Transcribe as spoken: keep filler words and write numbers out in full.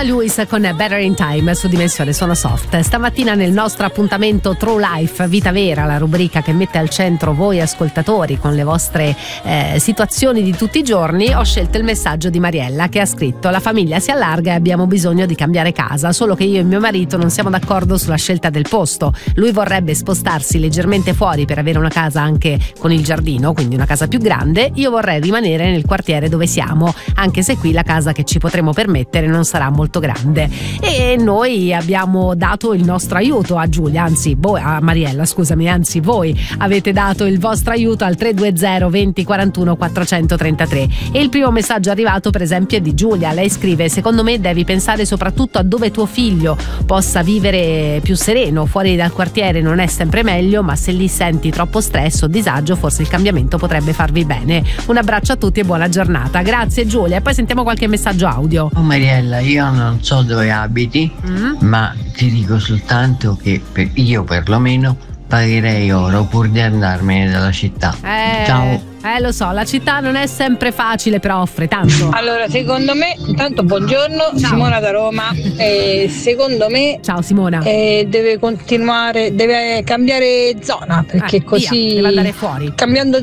Lewis con Better in Time su Dimensione Suono Soft. Stamattina nel nostro appuntamento True Life, Vita Vera, la rubrica che mette al centro voi ascoltatori con le vostre eh, situazioni di tutti i giorni, ho scelto il messaggio di Mariella che ha scritto: la famiglia si allarga e abbiamo bisogno di cambiare casa, solo che io e mio marito non siamo d'accordo sulla scelta del posto. Lui vorrebbe spostarsi leggermente fuori per avere una casa anche con il giardino, quindi una casa più grande. Io vorrei rimanere nel quartiere dove siamo, anche se qui la casa che ci potremo permettere non sarà molto grande. E noi abbiamo dato il nostro aiuto a Giulia, anzi voi, a Mariella scusami, anzi voi avete dato il vostro aiuto al tre due zero venti quarantuno quattrocentotrentatré. E il primo messaggio arrivato per esempio è di Giulia. Lei scrive: secondo me devi pensare soprattutto a dove tuo figlio possa vivere più sereno. Fuori dal quartiere non è sempre meglio, ma se lì senti troppo stress o disagio forse il cambiamento potrebbe farvi bene. Un abbraccio a tutti e buona giornata. Grazie Giulia. E poi sentiamo qualche messaggio audio. Oh Mariella, io non so dove abiti, mm. ma ti dico soltanto che per io perlomeno pagherei oro pur di andarmene dalla città. Eh, Ciao. Eh lo so, la città non è sempre facile, però offre tanto. Allora, secondo me, intanto buongiorno, ciao. Simona da Roma. Eh, secondo me, ciao Simona. Eh, deve continuare, deve cambiare zona, perché eh, così via, deve andare fuori. Cambiando